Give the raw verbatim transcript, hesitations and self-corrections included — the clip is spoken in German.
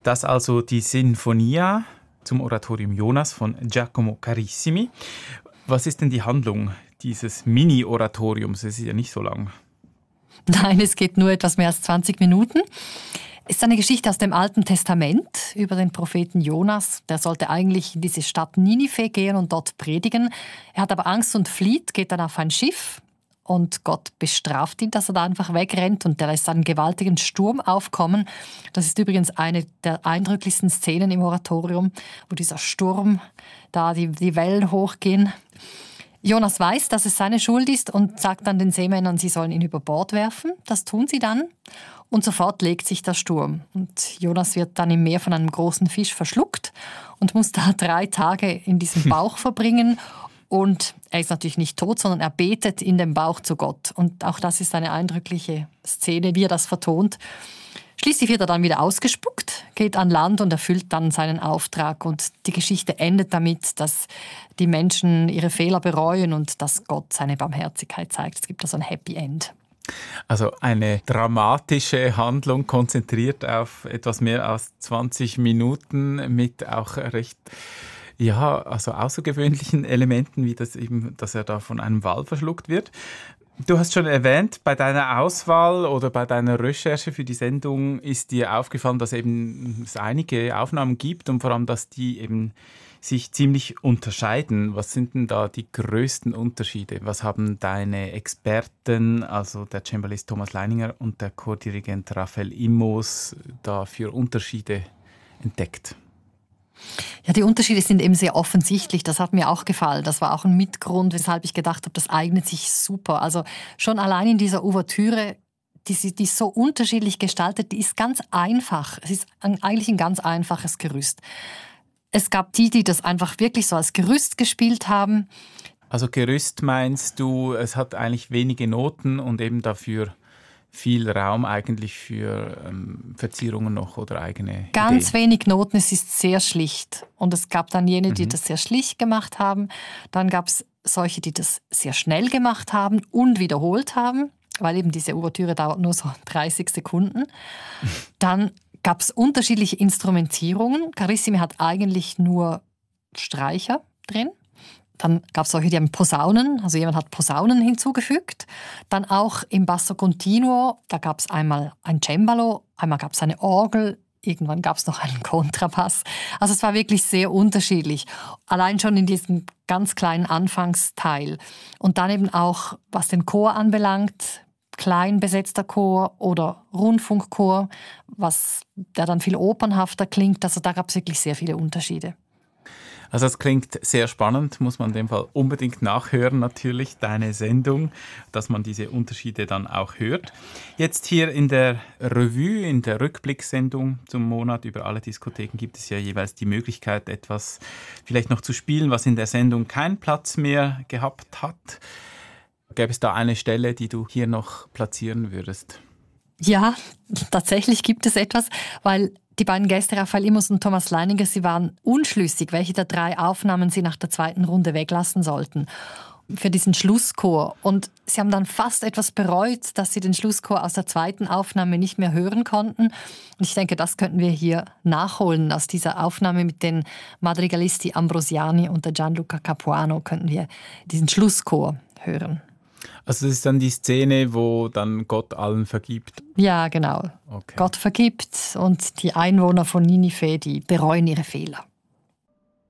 Das also die Sinfonia zum Oratorium Jonas von Giacomo Carissimi. Was ist denn die Handlung dieses Mini-Oratoriums? Es ist ja nicht so lang. Nein, es geht nur etwas mehr als zwanzig Minuten. Es ist eine Geschichte aus dem Alten Testament über den Propheten Jonas. Der sollte eigentlich in diese Stadt Ninive gehen und dort predigen. Er hat aber Angst und flieht, geht dann auf ein Schiff und Gott bestraft ihn, dass er da einfach wegrennt und der lässt einen gewaltigen Sturm aufkommen. Das ist übrigens eine der eindrücklichsten Szenen im Oratorium, wo dieser Sturm, da die, die Wellen hochgehen. Jonas weiß, dass es seine Schuld ist und sagt dann den Seemännern, sie sollen ihn über Bord werfen. Das tun sie dann. Und sofort legt sich der Sturm. Und Jonas wird dann im Meer von einem großen Fisch verschluckt und muss da drei Tage in diesem Bauch verbringen. Und er ist natürlich nicht tot, sondern er betet in dem Bauch zu Gott. Und auch das ist eine eindrückliche Szene, wie er das vertont. Schließlich wird er dann wieder ausgespuckt, geht an Land und erfüllt dann seinen Auftrag. Und die Geschichte endet damit, dass die Menschen ihre Fehler bereuen und dass Gott seine Barmherzigkeit zeigt. Es gibt also ein Happy End. Also eine dramatische Handlung, konzentriert auf etwas mehr als zwanzig Minuten mit auch recht, ja, also außergewöhnlichen Elementen, wie das eben, dass er da von einem Wal verschluckt wird. Du hast schon erwähnt, bei deiner Auswahl oder bei deiner Recherche für die Sendung ist dir aufgefallen, dass eben es einige Aufnahmen gibt und vor allem, dass die eben sich ziemlich unterscheiden. Was sind denn da die größten Unterschiede? Was haben deine Experten, also der Cembalist Thomas Leininger und der Chordirigent Raphael Immos, da für Unterschiede entdeckt? Ja, die Unterschiede sind eben sehr offensichtlich. Das hat mir auch gefallen. Das war auch ein Mitgrund, weshalb ich gedacht habe, das eignet sich super. Also schon allein in dieser Ouvertüre, die, die ist so unterschiedlich gestaltet, die ist ganz einfach. Es ist ein, eigentlich ein ganz einfaches Gerüst. Es gab die, die das einfach wirklich so als Gerüst gespielt haben. Also Gerüst meinst du, es hat eigentlich wenige Noten und eben dafür viel Raum eigentlich für ähm, Verzierungen noch oder eigene Ganz Ideen. wenig Noten, es ist sehr schlicht. Und es gab dann jene, die mhm. das sehr schlicht gemacht haben. Dann gab es solche, die das sehr schnell gemacht haben und wiederholt haben, weil eben diese Ouvertüre dauert nur so dreißig Sekunden. Dann gab es unterschiedliche Instrumentierungen. Carissimi hat eigentlich nur Streicher drin. Dann gab es solche, die haben Posaunen, also jemand hat Posaunen hinzugefügt. Dann auch im Basso Continuo, da gab es einmal ein Cembalo, einmal gab es eine Orgel, irgendwann gab es noch einen Kontrabass. Also es war wirklich sehr unterschiedlich. Allein schon in diesem ganz kleinen Anfangsteil. Und dann eben auch, was den Chor anbelangt, klein besetzter Chor oder Rundfunkchor, was, der dann viel opernhafter klingt. Also da gab es wirklich sehr viele Unterschiede. Also das klingt sehr spannend, muss man in dem Fall unbedingt nachhören, natürlich, deine Sendung, dass man diese Unterschiede dann auch hört. Jetzt hier in der Revue, in der Rückblicksendung zum Monat über alle Diskotheken gibt es ja jeweils die Möglichkeit, etwas vielleicht noch zu spielen, was in der Sendung keinen Platz mehr gehabt hat. Gäbe es da eine Stelle, die du hier noch platzieren würdest? Ja, tatsächlich gibt es etwas, weil die beiden Gäste, Raphael Immos und Thomas Leininger, sie waren unschlüssig, welche der drei Aufnahmen sie nach der zweiten Runde weglassen sollten für diesen Schlusschor. Und sie haben dann fast etwas bereut, dass sie den Schlusschor aus der zweiten Aufnahme nicht mehr hören konnten. Und ich denke, das könnten wir hier nachholen. Aus dieser Aufnahme mit den Madrigalisti Ambrosiani und der Gianluca Capuano könnten wir diesen Schlusschor hören. Also das ist dann die Szene, wo dann Gott allen vergibt? Ja, genau. Okay. Gott vergibt und die Einwohner von Ninive, die bereuen ihre Fehler.